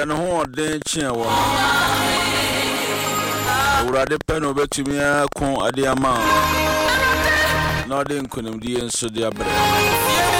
then ho den chie wo urade pe no betumi akon ade ama na ode nkonim die nso de abre